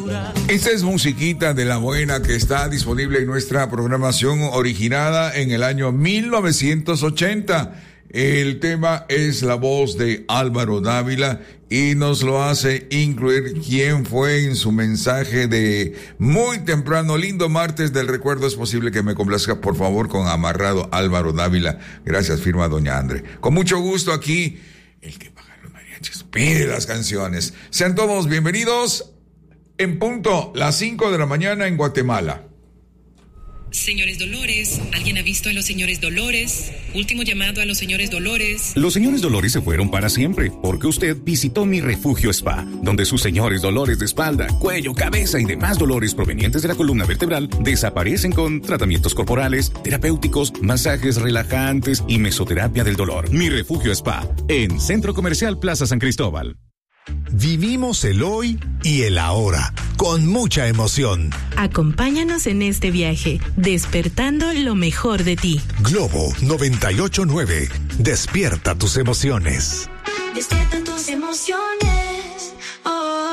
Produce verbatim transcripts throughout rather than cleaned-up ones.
Esta es musiquita de la buena que está disponible en nuestra programación originada en el año mil novecientos ochenta. El tema es la voz de Álvaro Dávila y nos lo hace incluir quien fue en su mensaje de muy temprano. Lindo martes del recuerdo. Es posible que me complazca, por favor, con Amarrado, Álvaro Dávila. Gracias, firma doña Andre. Con mucho gusto aquí, el que paga los mariachis pide las canciones. Sean todos bienvenidos. En punto, las cinco de la mañana en Guatemala. Señores Dolores, ¿alguien ha visto a los señores Dolores? Último llamado a los señores Dolores. Los señores Dolores se fueron para siempre, porque usted visitó Mi Refugio Spa, donde sus señores dolores de espalda, cuello, cabeza y demás dolores provenientes de la columna vertebral desaparecen con tratamientos corporales, terapéuticos, masajes relajantes y mesoterapia del dolor. Mi Refugio Spa, en Centro Comercial Plaza San Cristóbal. Vivimos el hoy y el ahora, con mucha emoción. Acompáñanos en este viaje, despertando lo mejor de ti. Globo noventa y ocho punto nueve, despierta tus emociones. Despierta tus emociones. Oh.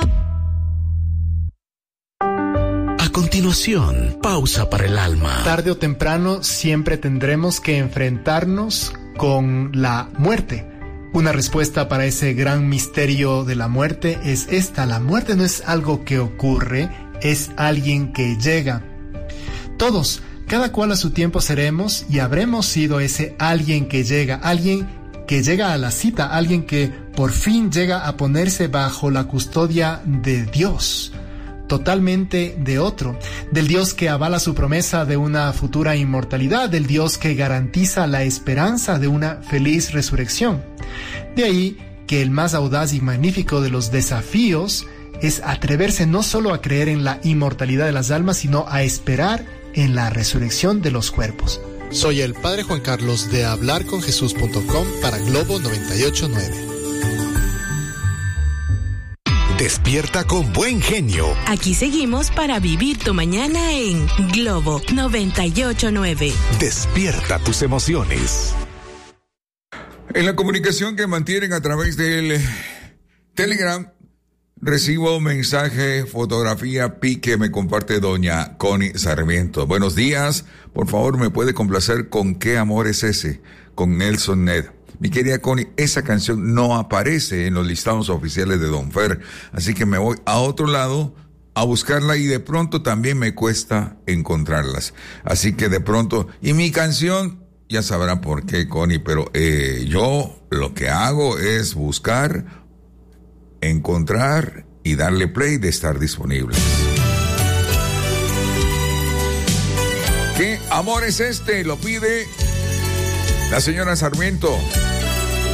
A continuación, pausa para el alma. Tarde o temprano siempre tendremos que enfrentarnos con la muerte. Una respuesta para ese gran misterio de la muerte es esta: la muerte no es algo que ocurre, es alguien que llega. Todos, cada cual a su tiempo seremos y habremos sido ese alguien que llega, alguien que llega a la cita, alguien que por fin llega a ponerse bajo la custodia de Dios, totalmente de otro, del Dios que avala su promesa de una futura inmortalidad, del Dios que garantiza la esperanza de una feliz resurrección. De ahí que el más audaz y magnífico de los desafíos es atreverse no solo a creer en la inmortalidad de las almas, sino a esperar en la resurrección de los cuerpos. Soy el Padre Juan Carlos de hablar con jesús punto com para Globo noventa y ocho punto nueve. Despierta con buen genio. Aquí seguimos para vivir tu mañana en Globo noventa y ocho punto nueve. Despierta tus emociones. En la comunicación que mantienen a través del Telegram, recibo mensaje, fotografía, pi que me comparte doña Connie Sarmiento. Buenos días, por favor, ¿me puede complacer con qué amor es ese? Con Nelson Ned. Mi querida Connie, esa canción no aparece en los listados oficiales de Don Fer, así que me voy a otro lado a buscarla y de pronto también me cuesta encontrarlas. Así que de pronto, y mi canción, ya sabrán por qué, Connie, pero eh, yo lo que hago es buscar, encontrar y darle play de estar disponibles. ¿Qué amor es este? Lo pide la señora Sarmiento.